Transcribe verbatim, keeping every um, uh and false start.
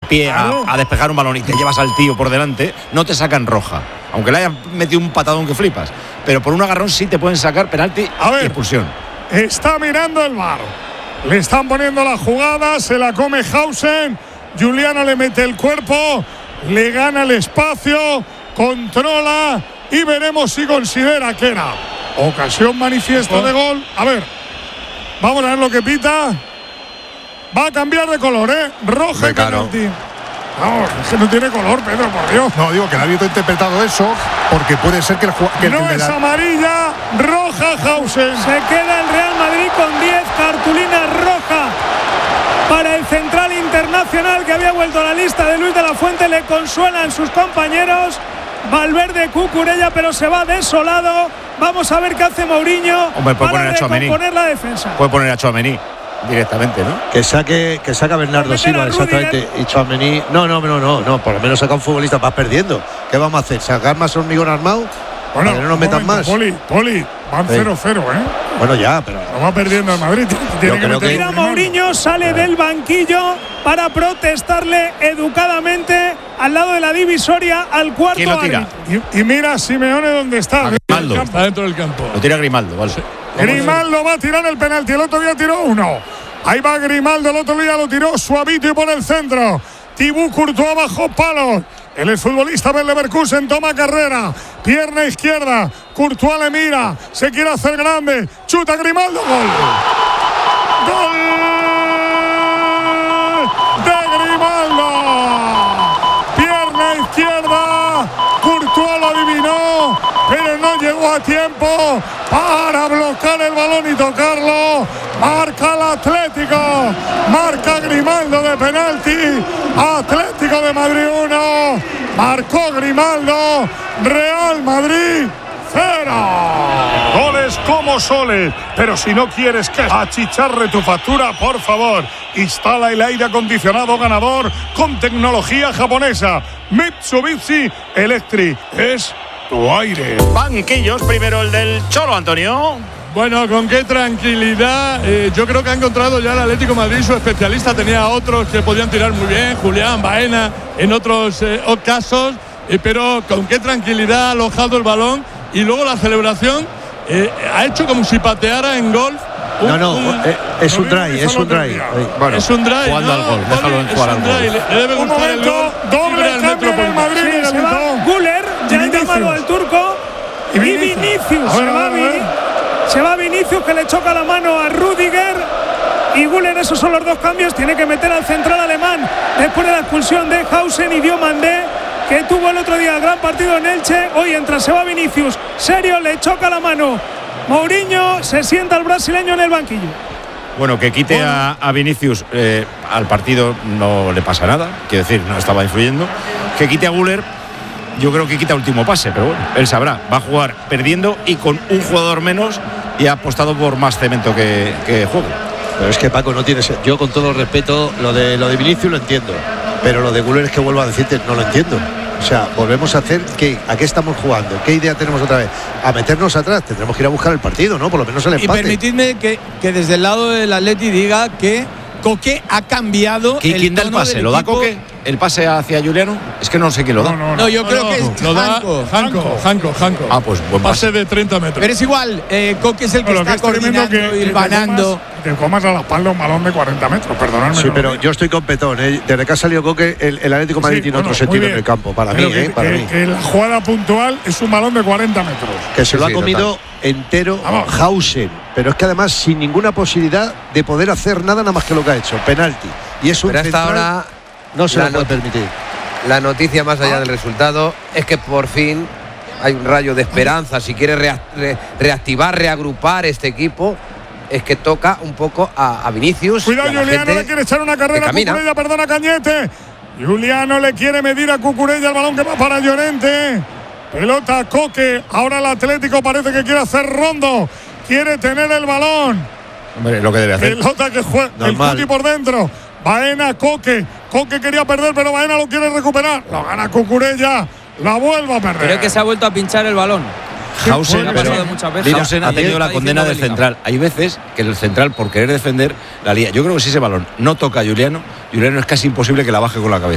pie a, a despejar un balón y te llevas al tío por delante, no te sacan roja. Aunque le hayan metido un patadón que flipas. Pero por un agarrón sí te pueden sacar penalti a ver, y expulsión. Está mirando el V A R. Le están poniendo la jugada, se la come Hausen. Giuliano le mete el cuerpo, le gana el espacio, controla y veremos si considera que era ocasión manifiesta de gol. A ver, vamos a ver lo que pita. Va a cambiar de color, ¿eh? Roja y penalti. No, es que no tiene color, Pedro, por Dios. No, digo que el árbitro ha interpretado eso porque puede ser que el jugador. No es amarilla, roja Hausen. Se queda el Real Madrid con diez cartulinas rojas para el central internacional que había vuelto a la lista de Luis de la Fuente. Le consuelan sus compañeros. Valverde, Cucurella, pero se va desolado. Vamos a ver qué hace Mourinho. Hombre, puede para poner a Tchouaméni. Poner la defensa. Puede poner a Tchouaméni directamente, ¿no? Que saque, que saca Bernardo Silva, exactamente. Y Tchouaméni. No, no, no, no, no. Por lo menos saca un futbolista. Vas perdiendo. ¿Qué vamos a hacer? ¿Sacar más hormigón armado? Bueno, para que no nos metan momento, más. Poli, Poli, van cero cero, ¿eh? Bueno, ya, pero. No va perdiendo el Madrid. Tiene que meter. Mira, Mourinho sale del banquillo para protestarle educadamente al lado de la divisoria al cuarto. ¿Quién lo tira? Y, y mira a Simeone dónde está. Grimaldo. Está dentro del campo. Lo tira Grimaldo, vale. Grimaldo va a tirar el penalti. El otro día tiró uno. Ahí va Grimaldo. El otro día lo tiró suavito y por el centro. Thibaut Courtois bajo palos. El exfutbolista del Leverkusen toma carrera. Pierna izquierda. Courtois le mira. Se quiere hacer grande. Chuta Grimaldo. Gol. Gol de Grimaldo. Pierna izquierda. Courtois lo adivinó, pero no llegó a tiempo para bloquear el balón y tocarlo. Marca el Atlético. Marca Grimaldo de penalti. Atlético de Madrid uno. Marcó Grimaldo. Real Madrid cero. Goles como soles. Pero si no quieres que achicharre tu factura, por favor, instala el aire acondicionado ganador con tecnología japonesa. Mitsubishi Electric. Es tu aire. Banquillos, primero el del Cholo, Antonio. Bueno, con qué tranquilidad. Eh, yo creo que ha encontrado ya el Atlético de Madrid su especialista. Tenía a otros que podían tirar muy bien, Julián, Baena, en otros eh, casos. Eh, pero con qué tranquilidad ha alojado el balón. Y luego la celebración eh, ha hecho como si pateara en golf. Un, no, no, un, eh, es un try, es un try. Bueno, es un try. Jugando no, al gol, déjalo en jugar al gol. Le, le debe un gustar momento, el gol. doble cambio en el Madrid. Sí, se va Güler, ya ha llamado al turco. Y Vinicius, Vinicius se, va Vin, se va Vinicius, que le choca la mano a Rüdiger. Y Güler, esos son los dos cambios. Tiene que meter al central alemán después de la expulsión de Hausen y Diomandé, que tuvo el otro día el gran partido en Elche. Hoy entra, se va Vinicius. Serio, le choca la mano Mourinho. Se sienta el brasileño en el banquillo. Bueno, que quite bueno. a, a Vinicius eh, al partido no le pasa nada. Quiero decir, no estaba influyendo. Que quite a Güler, yo creo que quita último pase. Pero bueno, él sabrá. Va a jugar perdiendo y con un jugador menos. Y ha apostado por más cemento que, que juego. Pero es que Paco no tiene. Yo con todo respeto, lo de, lo de Vinicius lo entiendo. Pero lo de Güler es que vuelvo a decirte, no lo entiendo. O sea, volvemos a hacer ¿qué? ¿A qué estamos jugando? ¿Qué idea tenemos otra vez? A meternos atrás, tendremos que ir a buscar el partido, ¿no? Por lo menos el empate. Y permitidme que, que desde el lado del Atleti diga que Coque ha cambiado. ¿Quién, ¿quién da el pase? ¿Lo da Coque? ¿El pase hacia Juliano? Es que no sé quién lo da. No, no, no. no yo creo no, que es lo Janko. Da Janko, Janko, Janko. Ah, pues buen pase. Pase de treinta metros. Pero es igual, eh, Coque es el que bueno, está que coordinando que, y hilvanando. Que te comas a la espalda un balón de cuarenta metros, perdonadme. Sí, pero yo estoy con Petón, ¿eh? Desde que ha salido Coque, el, el Atlético de Madrid sí, tiene bueno, otro sentido en el campo, para pero mí, que, ¿eh? Para que, mí. Que la jugada puntual es un balón de cuarenta metros. Que se sí, lo ha sí, comido total. entero Vamos. Hausen, pero es que además sin ninguna posibilidad de poder hacer nada nada más que lo que ha hecho, penalti. Y es un pero hasta ahora no se lo puede permitir. La noticia más allá del resultado es que por fin hay un rayo de esperanza. Si quiere rea, re, reactivar, reagrupar este equipo, es que toca un poco a, a Vinicius. Cuidado, Juliano le quiere echar una carrera a Cucurella, perdona Cañete. Juliano le quiere medir a Cucurella el balón que va para Llorente. Pelota Coque, ahora el Atlético parece que quiere hacer rondo. Quiere tener el balón. Hombre, lo que debe hacer. Pelota que juega el Cuti por dentro. Baena, Coque. Coque quería perder, pero Baena lo quiere recuperar. Lo gana Cucurella. La vuelve a perder. Creo que se ha vuelto a pinchar el balón. Hausen, pero, Hausen ha tenido la condena del central. Hay veces que el central, por querer defender, la lía. Yo creo que si ese balón no toca a Juliano, Juliano es casi imposible que la baje con la cabeza.